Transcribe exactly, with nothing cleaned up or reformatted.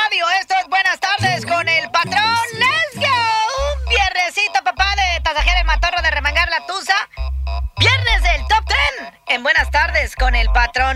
radio. Esto es Buenas Tardes con el patrón. ¡Let's go! Un viernesito, papá, de tasajear el matorro, de remangar la tusa. Viernes del Top Ten en Buenas Tardes con el patrón.